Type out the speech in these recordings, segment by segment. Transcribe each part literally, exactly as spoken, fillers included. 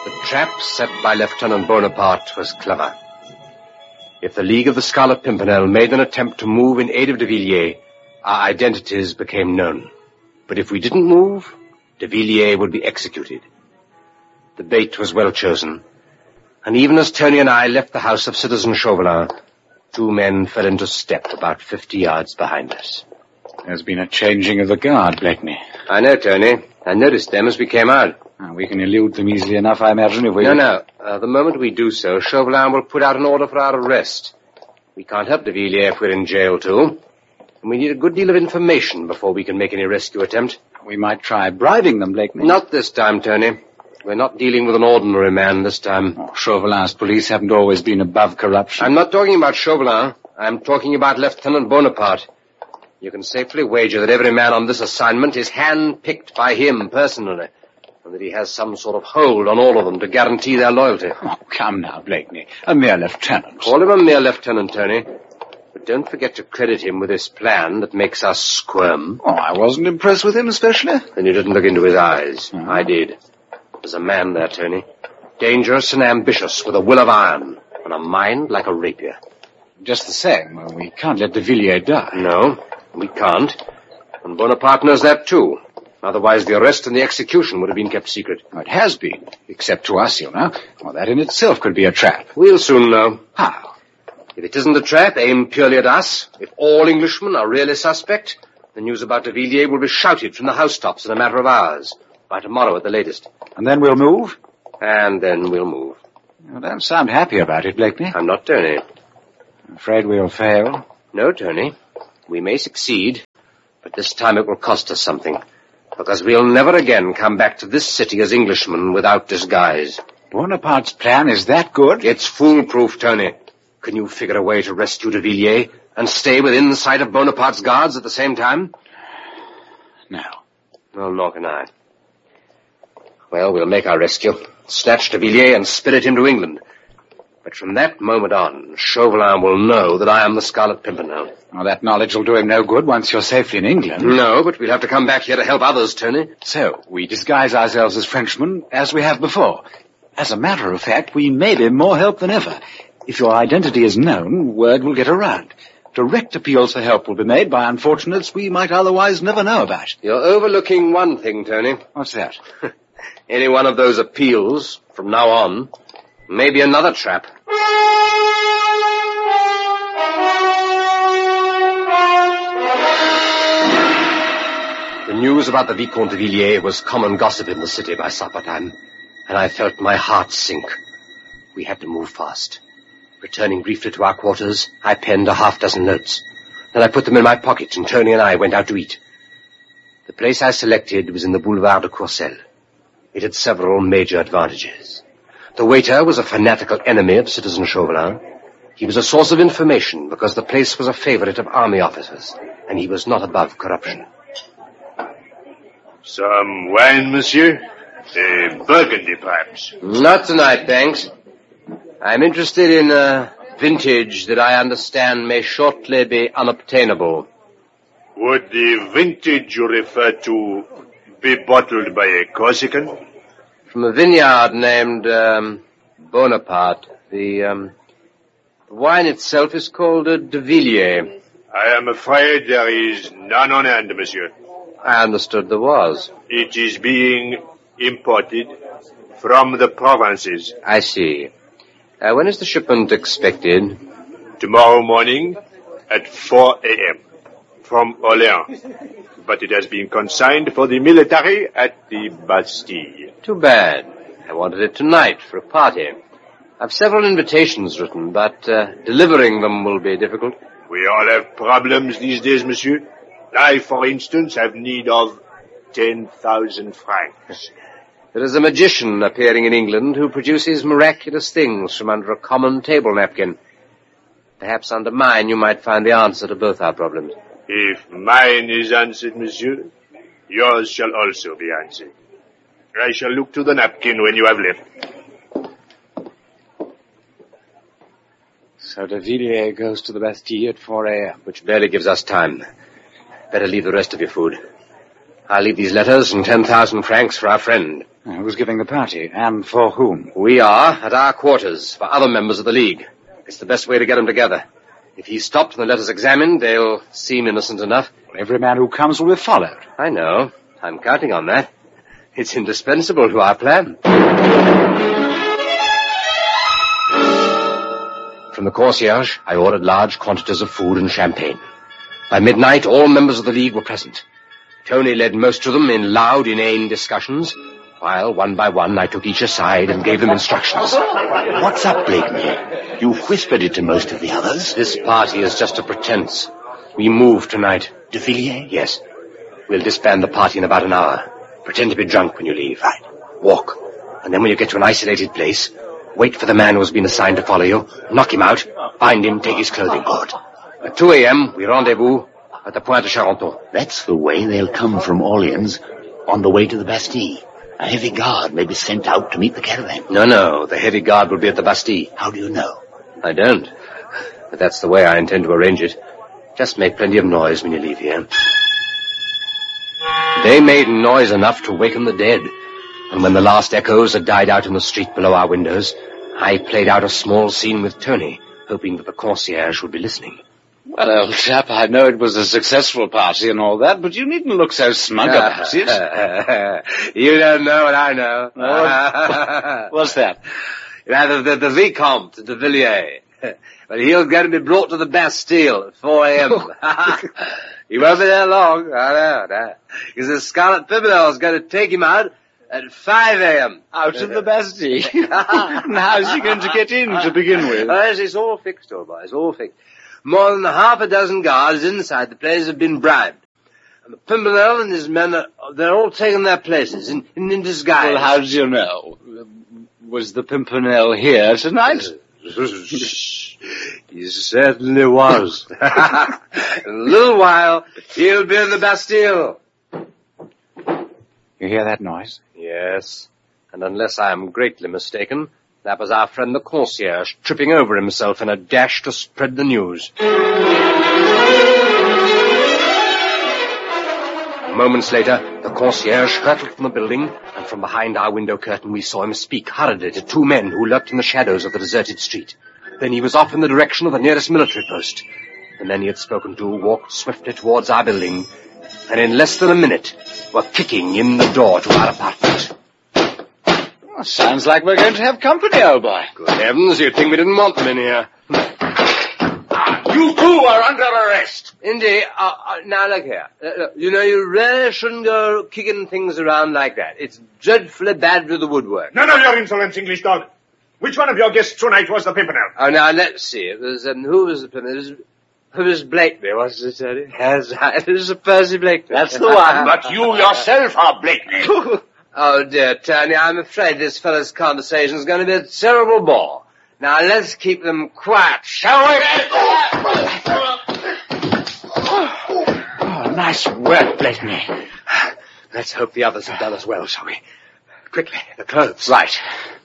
The trap set by Lieutenant Bonaparte was clever. If the League of the Scarlet Pimpernel made an attempt to move in aid of de Villiers, our identities became known. But if we didn't move, de Villiers would be executed. The bait was well chosen. And even as Tony and I left the house of Citizen Chauvelin, two men fell into step about fifty yards behind us. There's been a changing of the guard, Blakeney. I know, Tony. I noticed them as we came out. Oh, we can elude them easily enough, I imagine, if we... No, no. Uh, the moment we do so, Chauvelin will put out an order for our arrest. We can't help de Villiers if we're in jail, too. And we need a good deal of information before we can make any rescue attempt. We might try bribing them, Blakeney. Not this time, Tony. We're not dealing with an ordinary man this time. Oh, Chauvelin's police haven't always been above corruption. I'm not talking about Chauvelin. I'm talking about Lieutenant Bonaparte. You can safely wager that every man on this assignment is hand-picked by him personally, and that he has some sort of hold on all of them to guarantee their loyalty. Oh, come now, Blakeney. A mere lieutenant. Call him a mere lieutenant, Tony. But don't forget to credit him with this plan that makes us squirm. Oh, I wasn't impressed with him especially. Then you didn't look into his eyes. Uh-huh. I did. There's a man there, Tony. Dangerous and ambitious, with a will of iron, and a mind like a rapier. Just the same, well, we can't let de Villiers die. No, we can't. And Bonaparte knows that, too. Otherwise, the arrest and the execution would have been kept secret. Oh, it has been, except to us, you know. Well, that in itself could be a trap. We'll soon know. How? If it isn't a trap aimed purely at us, if all Englishmen are really suspect, the news about de Villiers will be shouted from the housetops in a matter of hours. By tomorrow at the latest. And then we'll move? And then we'll move. You don't sound happy about it, Blakeney. I'm not, Tony. I'm afraid we'll fail. No, Tony. We may succeed, but this time it will cost us something. Because we'll never again come back to this city as Englishmen without disguise. Bonaparte's plan is that good? It's foolproof, Tony. Can you figure a way to rescue de Villiers and stay within sight of Bonaparte's guards at the same time? No. Well, nor can I. Well, we'll make our rescue, snatch de Villiers and spirit him to England. But from that moment on, Chauvelin will know that I am the Scarlet Pimpernel. Well, that knowledge will do him no good once you're safely in England. No, but we'll have to come back here to help others, Tony. So, we disguise ourselves as Frenchmen, as we have before. As a matter of fact, we may be more help than ever. If your identity is known, word will get around. Direct appeals for help will be made by unfortunates we might otherwise never know about. You're overlooking one thing, Tony. What's that? Any one of those appeals, from now on, may be another trap. The news about the Vicomte de Villiers was common gossip in the city by supper time, and I felt my heart sink. We had to move fast. Returning briefly to our quarters, I penned a half dozen notes. Then I put them in my pocket, and Tony and I went out to eat. The place I selected was in the Boulevard de Courcelles. It had several major advantages. The waiter was a fanatical enemy of Citizen Chauvelin. He was a source of information because the place was a favorite of army officers, and he was not above corruption. Some wine, monsieur? A Burgundy, perhaps? Not tonight, thanks. I'm interested in a vintage that I understand may shortly be unobtainable. Would the vintage you refer to be bottled by a Corsican? From a vineyard named um, Bonaparte. The, um, the wine itself is called a de Villiers. I am afraid there is none on hand, monsieur. I understood there was. It is being imported from the provinces. I see. Uh, when is the shipment expected? Tomorrow morning at four a.m. from Orleans. But it has been consigned for the military at the Bastille. Too bad. I wanted it tonight for a party. I've several invitations written, but uh, delivering them will be difficult. We all have problems these days, monsieur. I, for instance, have need of ten thousand francs. There is a magician appearing in England who produces miraculous things from under a common table napkin. Perhaps under mine you might find the answer to both our problems. If mine is answered, monsieur, yours shall also be answered. I shall look to the napkin when you have left. So de Villiers goes to the Bastille at four a.m. Which barely gives us time. Better leave the rest of your food. I'll leave these letters and ten thousand francs for our friend. Who's giving the party, and for whom? We are, at our quarters, for other members of the League. It's the best way to get them together. If he's stopped and the letters examined, they'll seem innocent enough. Every man who comes will be followed. I know. I'm counting on that. It's indispensable to our plan. From the concierge, I ordered large quantities of food and champagne. By midnight, all members of the League were present. Tony led most of them in loud, inane discussions, while, one by one, I took each aside and gave them instructions. What's up, Blakeney? You whispered it to most of the others. This party is just a pretense. We move tonight. De Villiers? Yes. We'll disband the party in about an hour. Pretend to be drunk when you leave. Right. Walk. And then when you get to an isolated place, wait for the man who has been assigned to follow you, knock him out, bind him, take his clothing. Good. At two a.m., we rendezvous at the Pointe de Charenton. That's the way they'll come from Orleans on the way to the Bastille. A heavy guard may be sent out to meet the caravan. No, no, the heavy guard will be at the Bastille. How do you know? I don't. But that's the way I intend to arrange it. Just make plenty of noise when you leave here. They made noise enough to waken the dead. And when the last echoes had died out in the street below our windows, I played out a small scene with Tony, hoping that the concierge would be listening. Well, old chap, I know it was a successful party and all that, but you needn't look so smug about it. You don't know what I know. What? What's that? Rather, the, the Vicomte de Villiers. But he'll going to be brought to the Bastille at four a.m. He won't be there long. I know, no. Because the Scarlet Pimpernel is going to take him out at five a.m. Out of the Bastille? And how's he going to get in to begin with? Oh, yes, it's all fixed, old boy. It's all fixed. More than half a dozen guards inside the place have been bribed. And the Pimpernel and his men, are, they're all taking their places in, in, in disguise. Well, how did you know? Was the Pimpernel here tonight? He certainly was. In a little while, he'll be in the Bastille. You hear that noise? Yes. And unless I am greatly mistaken, that was our friend the concierge tripping over himself in a dash to spread the news. Moments later, the concierge hurtled from the building, and from behind our window curtain we saw him speak hurriedly to two men who lurked in the shadows of the deserted street. Then he was off in the direction of the nearest military post. The men he had spoken to walked swiftly towards our building, and in less than a minute were kicking in the door to our apartment. Well, sounds like we're going to have company, old boy. Good heavens, you'd think we didn't want them in here. You two are under arrest. Indeed. Uh, uh, now, look here. Uh, look, you know, you really shouldn't go kicking things around like that. It's dreadfully bad to the woodwork. None of your insolence, English dog. Which one of your guests tonight was the Pimpernel? Oh, now, let's see. It was, um, who was the Pimpernel? It was, it was Blakeney, wasn't it, Tony? Yes, it was Percy Blakeney. That's the one. But you yourself are Blakeney. Oh, dear, Tony, I'm afraid this fellow's conversation is going to be a terrible bore. Now, let's keep them quiet, shall we? Oh, nice work, Blakeney. Let's hope the others have done as well, shall we? Quickly, the clothes. Right.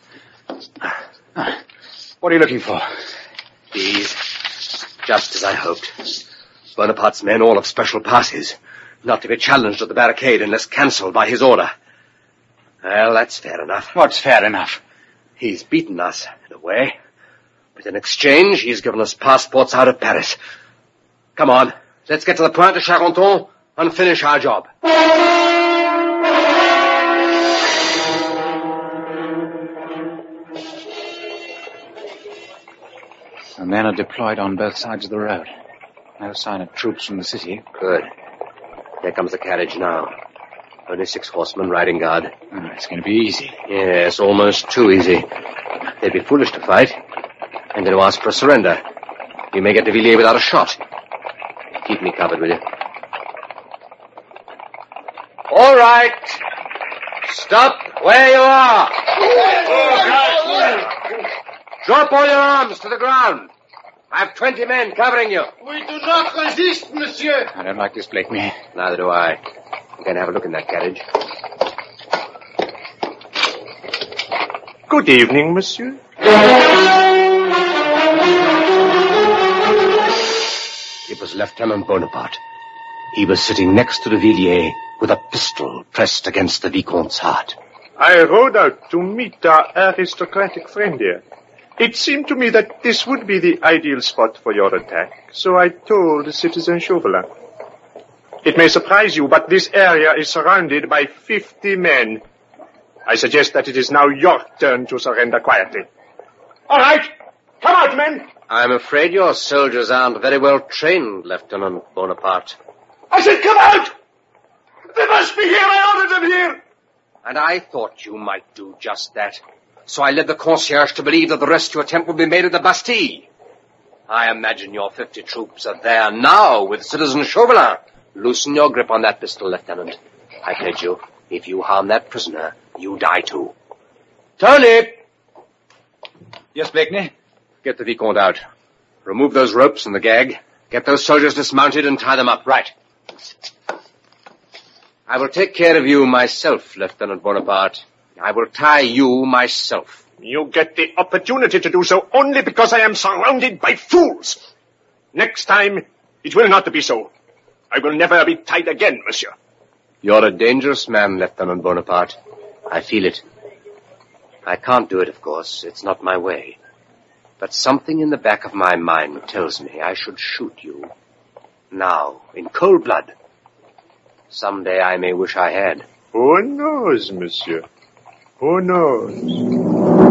What are you looking for? These. Just as I hoped. Bonaparte's men all of special parties. Not to be challenged at the barricade unless cancelled by his order. Well, that's fair enough. What's fair enough? He's beaten us, in a way. But in exchange, he's given us passports out of Paris. Come on, let's get to the Pointe de Charenton and finish our job. The men are deployed on both sides of the road. No sign of troops from the city. Good. Here comes the carriage now. Only six horsemen riding guard. Oh, it's going to be easy. Yes, almost too easy. They'd be foolish to fight. And then to ask for a surrender. You may get de Villiers without a shot. Keep me covered, will you? All right. Stop where you are. Drop all your arms to the ground. I have twenty men covering you. We do not resist, monsieur. I don't like this, Blakeney. Neither do I. I'm going to have a look in that carriage. Good evening, monsieur. It was Lieutenant Bonaparte. He was sitting next to de Villiers with a pistol pressed against the Vicomte's heart. I rode out to meet our aristocratic friend here. It seemed to me that this would be the ideal spot for your attack, so I told Citizen Chauvelin. It may surprise you, but this area is surrounded by fifty men. I suggest that it is now your turn to surrender quietly. All right, come out, men! I'm afraid your soldiers aren't very well trained, Lieutenant Bonaparte. I said come out! They must be here, I ordered them here! And I thought you might do just that. So I led the concierge to believe that the rescue attempt would be made at the Bastille. I imagine your fifty troops are there now with Citizen Chauvelin. Loosen your grip on that pistol, Lieutenant. I pledge you, if you harm that prisoner, you die too. Tony! Yes, Blakeney? Get the Vicomte out. Remove those ropes and the gag. Get those soldiers dismounted and tie them up. Right. I will take care of you myself, Lieutenant Bonaparte. I will tie you myself. You get the opportunity to do so only because I am surrounded by fools. Next time, it will not be so. I will never be tied again, monsieur. You're a dangerous man, Lieutenant Bonaparte. I feel it. I can't do it, of course. It's not my way. But something in the back of my mind tells me I should shoot you. Now, in cold blood. Someday I may wish I had. Who knows, monsieur? Who knows?